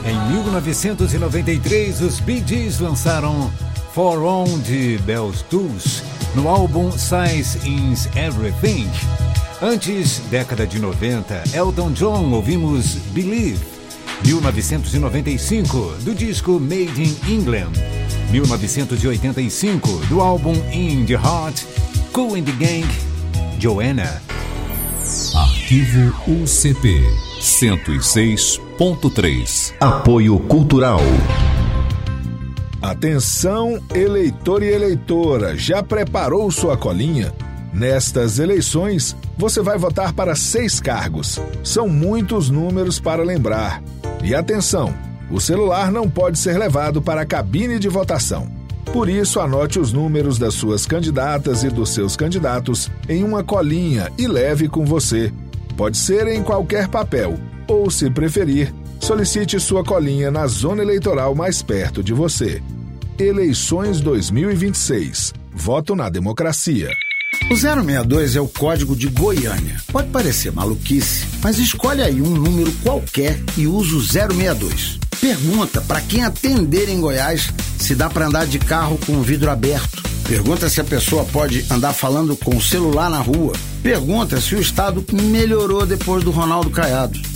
Em 1993, os Bee Gees lançaram For On de Bells Tools no álbum Size Is Everything. Antes, década de 90, Elton John, ouvimos Believe. 1995, do disco Made in England. 1985, do álbum In the Heart, Kool and the Gang, Joanna. Arquivo UCP 106.3. Apoio Cultural. Atenção, eleitor e eleitora, já preparou sua colinha? Nestas eleições, você vai votar para 6 cargos. São muitos números para lembrar. E atenção, o celular não pode ser levado para a cabine de votação. Por isso, anote os números das suas candidatas e dos seus candidatos em uma colinha e leve com você. Pode ser em qualquer papel, ou, se preferir, solicite sua colinha na zona eleitoral mais perto de você. Eleições 2026. Voto na democracia. O 062 é o código de Goiânia. Pode parecer maluquice, mas escolhe aí um número qualquer e usa o 062. Pergunta para quem atender em Goiás se dá para andar de carro com o vidro aberto. Pergunta se a pessoa pode andar falando com o celular na rua. Pergunta se o estado melhorou depois do Ronaldo Caiado.